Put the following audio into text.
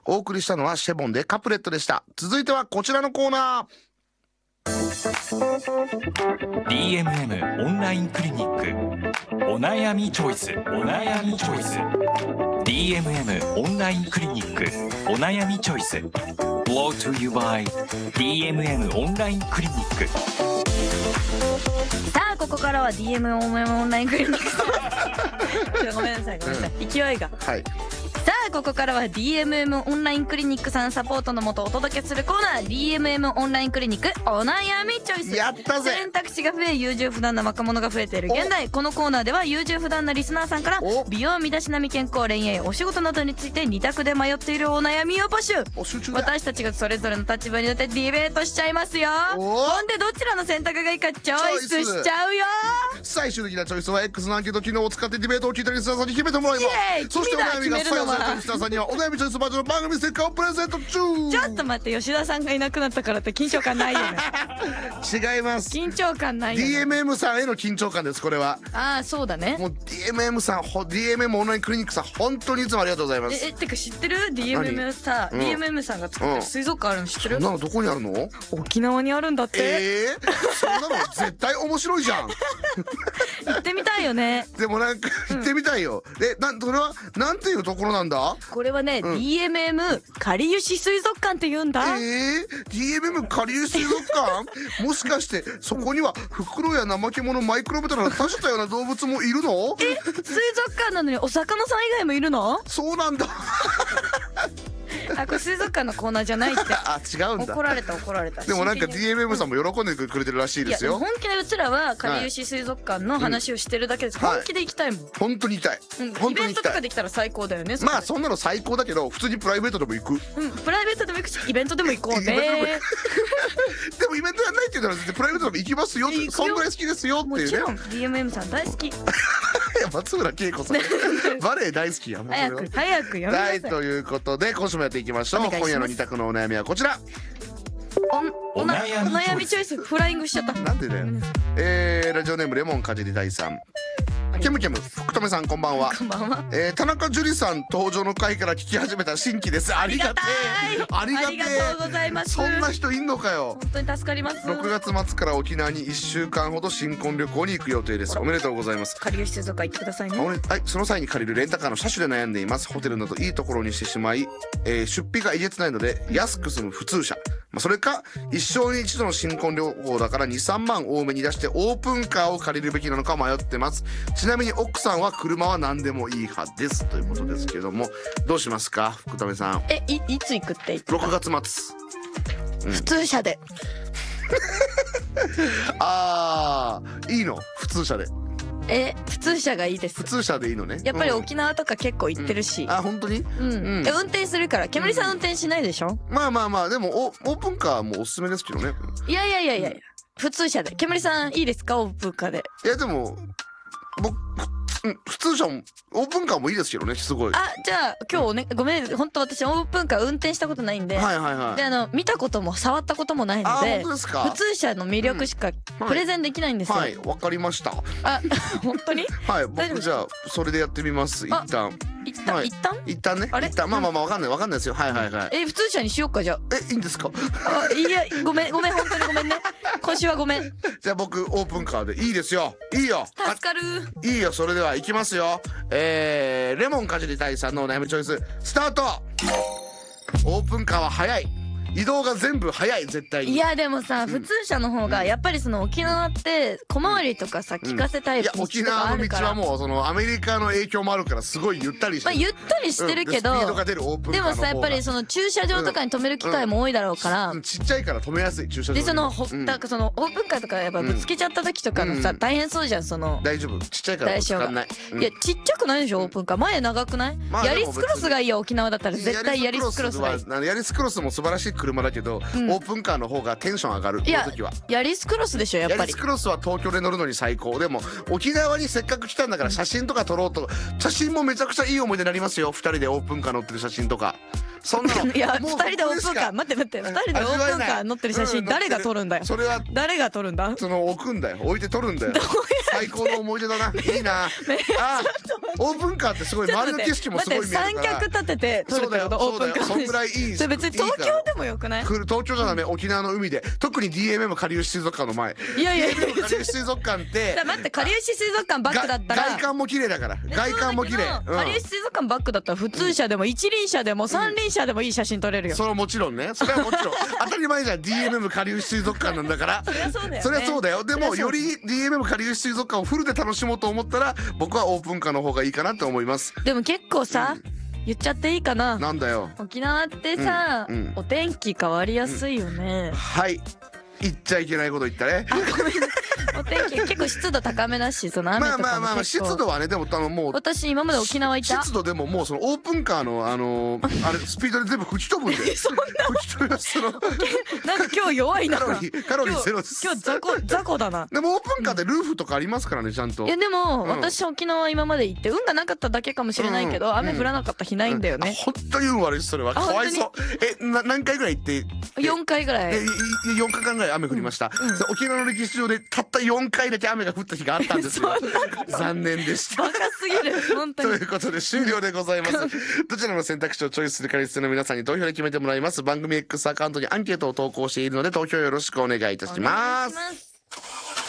お送りしたのはシェボンでカプレットでした。続いてはこちらのコーナー。 DMM オンラインクリニックお悩みチョイス。DMM オンラインクリニックお悩みチョイス Brought to you by DMM オンラインクリニック。 さあここからは DMM オンラインクリニックごめんなさい勢いが。 はい。 さあここからは DMM オンラインクリニックさんサポートのもとお届けするコーナー DMM オンラインクリニックお悩みチョイス。 やったぜ。 選択肢が増え優柔不断な若者が増えている現代、このコーナーでは優柔不断なリスナーさんから美容、身だしなみ、健康、恋愛、お仕事などについて2択で迷っているお悩みを募集。私たちがそれぞれの立場によってディベートしちゃいますよ。ほんでどちらの選択がいいかチョイスしちゃうよ。 最終的なチョイスは X のアンケート機能を使ってディベートを聞いたリスナーさんに決めてもらいまイエーイす。そしてお悩みが決めるのは採用されたリスナーさんにはお悩みチョイスバージョンの番組ステッカーをプレゼント中。 ちょっと待って、吉田さんがいなくなったからって緊張感ないよね違います。 緊張感ないよね。 DMM さんへの緊張感です。これはああそうだね。 もう DMM さんDMM オンラインクリニックさん本当にいつもありがとうございます。 てか知ってる DMM さ、DMM さんが作ってる水族館あるの知ってる？ そんなのどこにあるの？ 沖縄にあるんだって。 そんなの絶対面白いじゃん行ってみたいよね。 でもなんか行ってみたいよ。それはなんていうところなんだ？ これはね、DMM かりゆし水族館って言うんだ。 DMM かりゆし水族館もしかしてそこにはフクロウやナマケモノ、マイクロブタなど多種多様な動物もいるの？ 水族館なのにお魚さん以外もいるの？ そうなんだあ、これ水族館のコーナーじゃないってあ、違うんだ。 怒られたでもなんか DMM さんも喜んでくれてるらしいですよ。 いや本気でうちらはかりゆし水族館の話をしてるだけです、本気で行きたいもん、 本当に行きたい、 イベントとかできたら最高だよね。 まあそんなの最高だけど普通にプライベートでも行く、 プライベートでも行くしイベントでも行こうねでもイベントやんないって言ったらプライベートでも行きますよ、そんぐらい好きですよっていうね。 もちろん DMM さん大好き松村恵子さんバレエ大好きやもん。 早くやめなさい。 ということで今週もやっていきましょう。今夜の2択のお悩みはこちら。 お悩みチョイスフライングしちゃった。 なんでだよ。ラジオネームレモンかじり大さん。ケムケム福留さんこんばんは。 こんばんは。 田中樹さん登場の回から聞き始めた新規です。ありがてえ。ありがとうございます。 そんな人いんのかよ。 本当に助かります。 6月末から沖縄に1週間ほど新婚旅行に行く予定です。おめでとうございます。 かりゆし水族館行ってくださいね。 はい、その際に借りるレンタカーの車種で悩んでいます。ホテルなどいいところにしてしまい、出費がえげつないので安く済む普通車、それか一生に一度の新婚旅行だから2、3万多めに出してオープンカーを借りるべきなのか迷ってます。ちなみに奥さんは車は何でもいい派ですということですけども、どうしますか福留さん。 いつ行くって言ってた ？6月末、 普通車でいいの？普通車で普通車がいいです。 普通車でいいのね。 やっぱり沖縄とか結構行ってるし、 本当に運転するから。煙さん運転しないでしょ。 まあでもオープンカーもおすすめですけどね。 いや普通車で。煙さんいいですかオープンカーで。 いやでも僕普通車もオープンカーもいいですけどね。すごい。 じゃあ今日ね、ごめん、本当私オープンカー運転したことないんで、で見たことも触ったこともないので、普通車の魅力しかプレゼンできないんですよ。 はいわかりました。 本当に？ はい僕じゃあそれでやってみます。一旦ね。まあわかんないですよ。はい普通車にしようか。じゃあいいんですか？ いやごめん本当にごめんね。今週はごめん。 じゃあ僕オープンカーでいいですよ。いいよ。 助かる。 いいよ。それでは行きますよ。レモンかじり大さんのお悩みチョイススタート。オープンカーは早い。移動が全部早い絶対に。いやでもさ、普通車の方がやっぱりその沖縄って小回りとかさ聞かせたい道とか沖縄の道はもうそのアメリカの影響もあるからすごいゆったりしてる。 ゆったりしてるけど、 スピードが出るオープンカーの方が。でもさやっぱりその駐車場とかに止める機会も多いだろうから、 ちっちゃいから止めやすい駐車場でなんかそのオープンカーとかやっぱぶつけちゃった時とかのさ大変そうじゃん。その大丈夫ちっちゃいからぶつかんない。 いやちっちゃくないでしょオープンカー。前長くない？ヤリスクロスがいいよ沖縄だったら。絶対ヤリスクロスがいい。 ヤリスクロスも素晴らしい車だけどオープンカーの方がテンション上がる。 いやヤリスクロスでしょやっぱり。 ヤリスクロスは東京で乗るのに最高。でも沖縄にせっかく来たんだから写真とか撮ろうと。写真もめちゃくちゃいい思い出になりますよ。2人でオープンカー乗ってる写真とかそんなのいやもう 2人でオープンカーここしか待って2人でオープンカー乗ってる写真誰が撮るんだよ。 それは誰が撮るんだ。 その置くんだよ、置いて撮るんだよ。最高の思い出だな。いいな。あ、オープンカーってすごい周りの景色もすごい見えるから。 三脚立てて撮るってこと。オープンカー。 そんぐらいいい。 それ別に東京でもよくない。 東京じゃダメ、沖縄の海で、特に DMM かりゆし水族館の前。 いやいや DMM かりゆし水族館って待って、かりゆし水族館バックだったら外観も綺麗だから、外観も綺麗。 かりゆし水族館バックだったら普通車でも一輪車でも三輪車でもいい写真撮れるよ。 それはもちろんね、それはもちろん当たり前じゃん。 DMM かりゆし水族館なんだから。 そりゃそうだよね。 それはそうだよ。でもより DMM かりゆし水族館をフルで楽しもうと思ったら、僕はオープンカーの方がいいかなと思います。 でも結構さ、言っちゃっていいかな。 なんだよ。 沖縄ってさ、お天気変わりやすいよね。 はい、言っちゃいけないこと言ったね。 お天気結構湿度高めだし、その雨とかも結構。 まあ湿度はね、でももう私今まで沖縄行った。 湿度でももうそのオープンカーのあれスピードで全部吹き飛ぶんで。 そんな吹き飛びます。そのなんか今日弱いな。 カロリーゼロです。 今日雑魚だな。 でもオープンカーでルーフとかありますからね、ちゃんと。 いやでも私沖縄今まで行って運がなかっただけかもしれないけど、雨降らなかった日ないんだよね。 本当に運悪いです、それは。かわいそう。何回ぐらい行って？ 4回ぐらい。 4日間ぐらい雨降りました。沖縄の歴史上でたった4回だけ雨が降った日があったんですよ。残念でした。 バカすぎる本当に。 ということで終了でございます。どちらの選択肢をチョイスするかリスナーの皆さんに投票で決めてもらいます。番組 X アカウントにアンケートを投稿しているので投票よろしくお願いいたします。